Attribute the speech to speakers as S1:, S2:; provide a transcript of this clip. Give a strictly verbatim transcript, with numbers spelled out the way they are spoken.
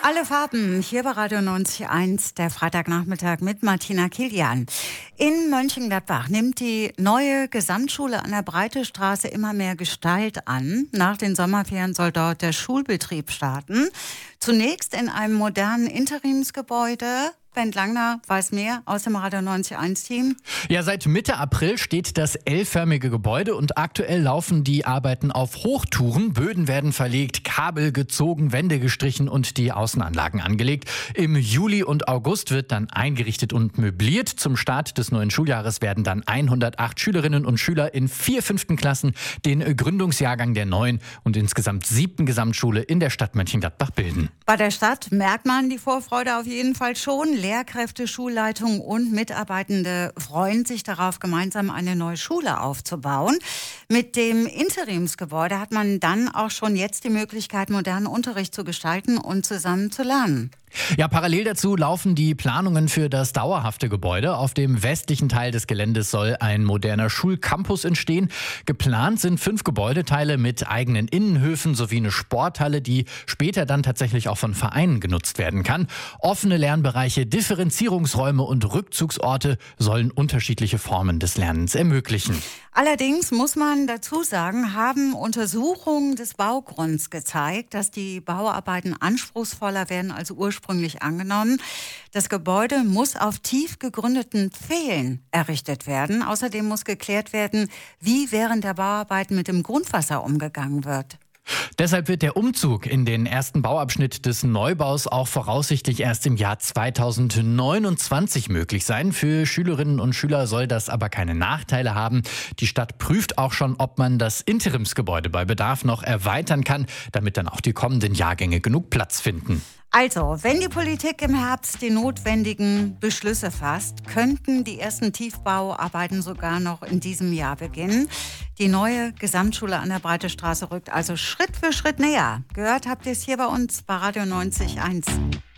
S1: Alle Farben, hier bei Radio neunzig Komma eins, der Freitagnachmittag mit Martina Kilian. In Mönchengladbach nimmt die neue Gesamtschule an der Breitestraße immer mehr Gestalt an. Nach den Sommerferien soll dort der Schulbetrieb starten. Zunächst in einem modernen Interimsgebäude. Bent Langner weiß mehr aus dem Radio neunzig Komma eins Team.
S2: Ja, seit Mitte April steht das L-förmige Gebäude und aktuell laufen die Arbeiten auf Hochtouren. Böden werden verlegt, Kabel gezogen, Wände gestrichen und die Außenanlagen angelegt. Im Juli und August wird dann eingerichtet und möbliert. Zum Start des neuen Schuljahres werden dann hundertacht Schülerinnen und Schüler in vier fünften Klassen den Gründungsjahrgang der neuen und insgesamt siebten Gesamtschule in der Stadt Mönchengladbach bilden.
S1: Bei der Stadt merkt man die Vorfreude auf jeden Fall schon. Lehrkräfte, Schulleitung und Mitarbeitende freuen sich darauf, gemeinsam eine neue Schule aufzubauen. Mit dem Interimsgebäude hat man dann auch schon jetzt die Möglichkeit, modernen Unterricht zu gestalten und zusammen zu lernen.
S2: Ja, parallel dazu laufen die Planungen für das dauerhafte Gebäude. Auf dem westlichen Teil des Geländes soll ein moderner Schulcampus entstehen. Geplant sind fünf Gebäudeteile mit eigenen Innenhöfen sowie eine Sporthalle, die später dann tatsächlich auch von Vereinen genutzt werden kann. Offene Lernbereiche, Differenzierungsräume und Rückzugsorte sollen unterschiedliche Formen des Lernens ermöglichen.
S1: Allerdings muss man dazu sagen, haben Untersuchungen des Baugrunds gezeigt, dass die Bauarbeiten anspruchsvoller werden als ursprünglich angenommen. Das Gebäude muss auf tief gegründeten Pfählen errichtet werden. Außerdem muss geklärt werden, wie während der Bauarbeiten mit dem Grundwasser umgegangen wird.
S2: Deshalb wird der Umzug in den ersten Bauabschnitt des Neubaus auch voraussichtlich erst im Jahr zweitausendneunundzwanzig möglich sein. Für Schülerinnen und Schüler soll das aber keine Nachteile haben. Die Stadt prüft auch schon, ob man das Interimsgebäude bei Bedarf noch erweitern kann, damit dann auch die kommenden Jahrgänge genug Platz finden.
S1: Also, wenn die Politik im Herbst die notwendigen Beschlüsse fasst, könnten die ersten Tiefbauarbeiten sogar noch in diesem Jahr beginnen. Die neue Gesamtschule an der Breitestraße rückt also Schritt für Schritt näher. Gehört habt ihr es hier bei uns bei Radio neunzig Komma eins.